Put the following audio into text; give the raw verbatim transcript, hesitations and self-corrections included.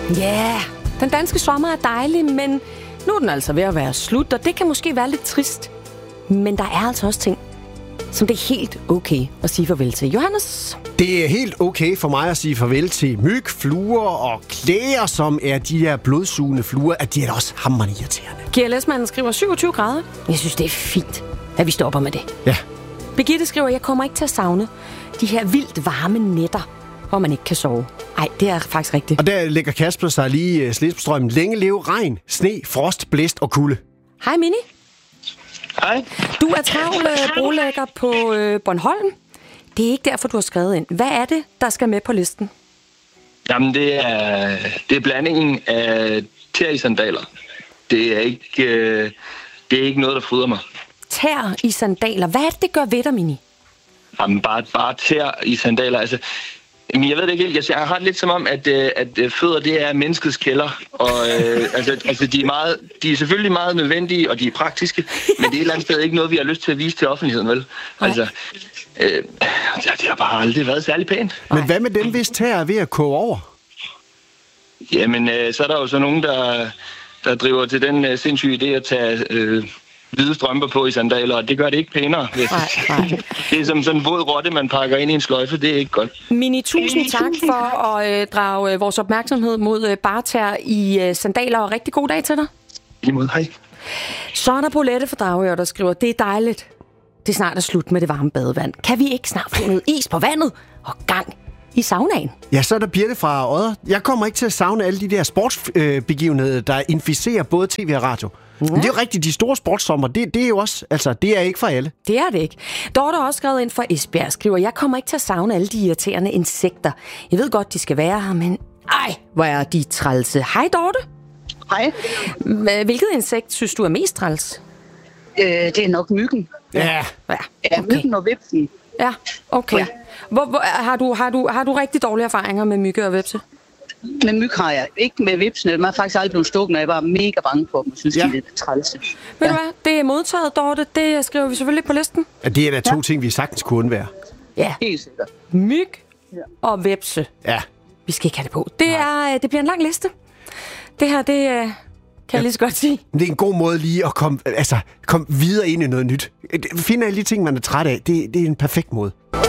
Ja, yeah, den danske sommer er dejlig, men nu er den altså ved at være slut, og det kan måske være lidt trist. Men der er altså også ting, som det er helt okay at sige farvel til. Johannes? Det er helt okay for mig at sige farvel til myg, fluer og klæger, som er de der blodsugende fluer, at de er da også hammerende irriterende. G L S-manden skriver syvogtyve grader. Jeg synes, det er fint, at vi stopper med det. Ja. Birgitte skriver, jeg kommer ikke til at savne de her vildt varme nætter, hvor man ikke kan sove. Ej, det er faktisk rigtigt. Og der lægger Kasper sig lige uh, slidt på strømmen. Længe leve regn, sne, frost, blæst og kulde. Hej Mini. Hej. Du er travl brolægger på øh, Bornholm. Det er ikke derfor, du har skrevet ind. Hvad er det, der skal med på listen? Jamen, det er, det er blandingen af tær i sandaler. Det er ikke, øh, det er ikke noget, der fryder mig. Tær i sandaler. Hvad er det, det gør ved dig, Mini? Jamen, bare, bare tær i sandaler. Altså, men jeg ved det ikke helt. Jeg har det lidt som om, at, at fødder, det er menneskets kælder. Og øh, altså, altså de, er meget, de er selvfølgelig meget nødvendige, og de er praktiske, men det er et eller andet sted ikke noget, vi har lyst til at vise til offentligheden, vel? Altså, øh, det har bare aldrig været særlig pænt. Men hvad med dem, hvis tær er ved at koge over? Jamen, øh, så er der jo så nogen, der, der driver til den øh, sindssyge idé at tage øh, hvide strømper på i sandaler, og det gør det ikke pænere. Nej, nej. Det er som sådan en våd rotte, man pakker ind i en sløjfe. Det er ikke godt. Mini, tusind tak for at øh, drage øh, vores opmærksomhed mod øh, bartær i øh, sandaler, og rigtig god dag til dig. Imod, hej. Så er der Bolette fra Dragør, der skriver, det er dejligt. Det er snart er slut med det varme badevand. Kan vi ikke snart få noget is på vandet og gang i saunaen? Ja, så er der Birte fra Odder. Jeg kommer ikke til at savne alle de der sportsbegivenheder, der inficerer både tv og radio. Ja. Men det er jo rigtigt, de store sportssommer, det, det er jo også, altså, det er ikke for alle. Det er det ikke. Dorte har også skrevet ind fra Esbjerg, skriver, jeg kommer ikke til at savne alle de irriterende insekter. Jeg ved godt, de skal være her, men ej, hvor er de trælse. Hej Dorte. Hej. Hvilket insekt synes du er mest træls? Øh, det er nok myggen. Ja. Ja, Ja, okay. myggen og vipsen. Ja, okay. Ja. Hvor, hvor, har, du, har, du, har du rigtig dårlige erfaringer med mygge og vepse? Med myg har jeg. Ikke med vipsene. Man er faktisk aldrig blevet stukket, og jeg var mega bange for dem. Jeg synes, Ja. de er lidt trælse. Ved du hvad? Det er modtaget, Dorte. Det skriver vi selvfølgelig på listen. Ja, det er da to ja. ting, vi sagtens kunne undvære. Ja, Helt sikkert. myg Ja. og vepse. Ja. Vi skal ikke have det på. Det, er, det bliver en lang liste. Det her, det øh, kan jeg lige så godt sige. Det er en god måde lige at komme, altså, komme videre ind i noget nyt. Finder alle de ting, man er træt af. Det, det er en perfekt måde.